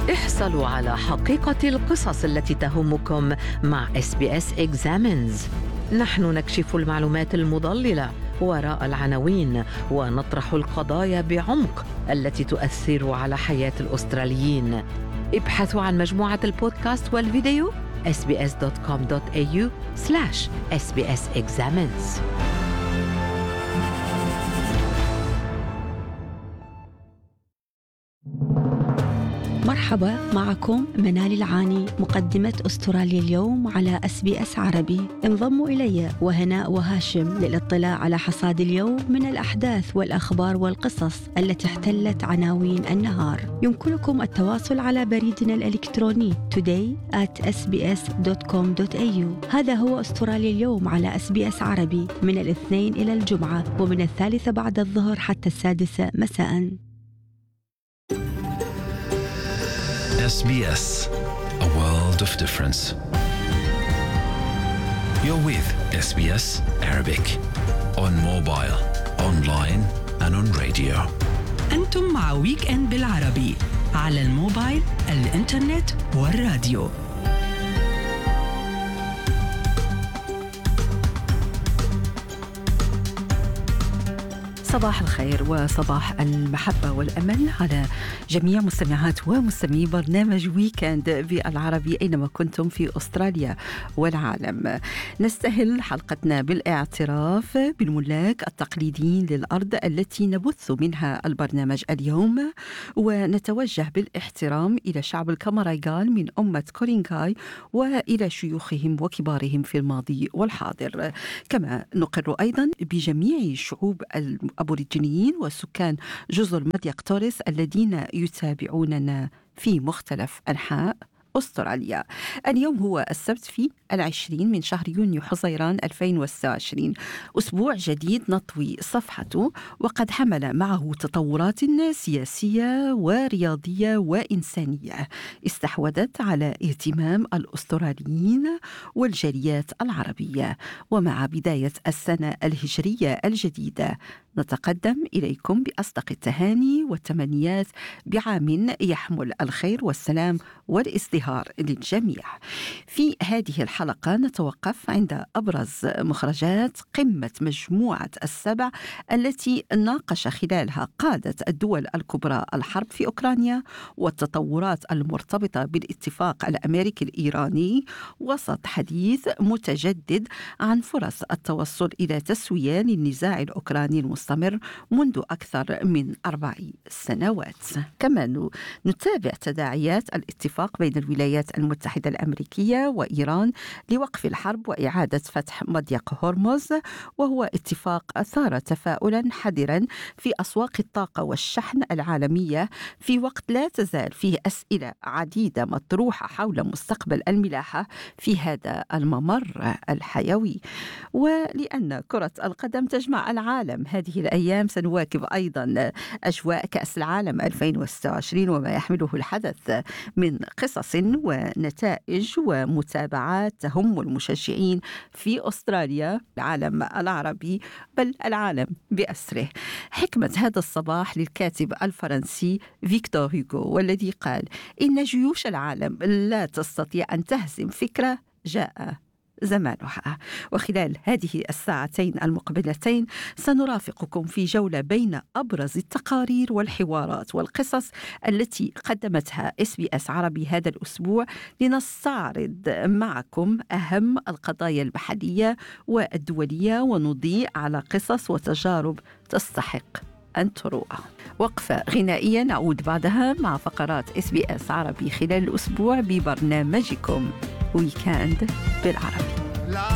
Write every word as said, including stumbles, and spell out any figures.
احصلوا على حقيقة القصص التي تهمكم مع إس بي إس Examines. نحن نكشف المعلومات المضللة وراء العناوين ونطرح القضايا بعمق التي تؤثر على حياة الأستراليين. ابحثوا عن مجموعة البودكاست والفيديو إس بي إس دوت كوم دوت إيه يو سلاش إس بي إس Examines. مرحبا، معكم منال العاني مقدمة أستراليا اليوم على إس بي إس عربي. انضموا إلي وهناء وهاشم للاطلاع على حصاد اليوم من الأحداث والأخبار والقصص التي احتلت عناوين النهار. يمكنكم التواصل على بريدنا الإلكتروني today at s b s dot com dot a u. هذا هو أستراليا اليوم على إس بي إس عربي من الاثنين إلى الجمعة ومن الثالثة بعد الظهر حتى السادسة مساءً. إس بي إس, a world of difference. You're with إس بي إس Arabic on mobile, online and on radio. أنتم مع ويك إند بالعربي على الموبايل، الإنترنت والراديو. صباح الخير وصباح المحبة والأمل على جميع مستمعات ومستمعي برنامج ويكند بالعربي أينما كنتم في أستراليا والعالم. نستهل حلقتنا بالاعتراف بالملاك التقليديين للأرض التي نبث منها البرنامج اليوم، ونتوجه بالاحترام إلى شعب الكامارايغال من أمة كورينغاي وإلى شيوخهم وكبارهم في الماضي والحاضر. كما نقر أيضا بجميع شعوب الأبوريجينيين وسكان جزر مضيق توريس الذين يتابعوننا في مختلف أنحاء أستراليا. اليوم هو السبت في العشرين من شهر يونيو حزيران ألفين وستة وعشرين، أسبوع جديد نطوي صفحته وقد حمل معه تطورات سياسية ورياضية وإنسانية استحوذت على اهتمام الأستراليين والجاليات العربية. ومع بداية السنة الهجرية الجديدة نتقدم إليكم بأصدق التهاني والتمنيات بعام يحمل الخير والسلام والازدهار للجميع. في هذه الحلقة نتوقف عند أبرز مخرجات قمة مجموعة السبع التي ناقش خلالها قادة الدول الكبرى الحرب في أوكرانيا والتطورات المرتبطة بالاتفاق الأمريكي الإيراني، وسط حديث متجدد عن فرص التوصل إلى تسوية للنزاع الأوكراني المستمر منذ أكثر من أربع سنوات. كما نتابع تداعيات الاتفاق بين الولايات المتحدة الأمريكية وإيران لوقف الحرب وإعادة فتح مضيق هرمز، وهو اتفاق أثار تفاؤلا حذرا في أسواق الطاقة والشحن العالمية، في وقت لا تزال فيه أسئلة عديدة مطروحة حول مستقبل الملاحة في هذا الممر الحيوي. ولأن كرة القدم تجمع العالم هذه الأيام سنواكب أيضا أجواء كأس العالم ألفين وستة وعشرين وما يحمله الحدث من قصص ونتائج ومتابعات تهم المشجعين في أستراليا، العالم العربي بل العالم بأسره. حكمة هذا الصباح للكاتب الفرنسي فيكتور هوغو، والذي قال إن جيوش العالم لا تستطيع أن تهزم فكرة جاء زمانها. وخلال هذه الساعتين المقبلتين سنرافقكم في جولة بين أبرز التقارير والحوارات والقصص التي قدمتها إس بي إس عربي هذا الأسبوع، لنستعرض معكم أهم القضايا المحلية والدولية ونضيء على قصص وتجارب تستحق أن تروى. وقفة غنائية نعود بعدها مع فقرات إس بي إس عربي خلال الأسبوع ببرنامجكم ويكند بالعربي.